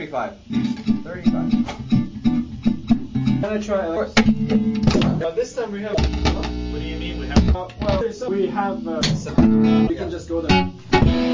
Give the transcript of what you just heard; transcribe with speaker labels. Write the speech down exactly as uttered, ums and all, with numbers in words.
Speaker 1: thirty-five. thirty-five.
Speaker 2: Can I try?
Speaker 1: Of course.
Speaker 2: Uh, this time we have.
Speaker 3: What do you mean we have?
Speaker 2: Uh, well, we have. Uh, we can just go there.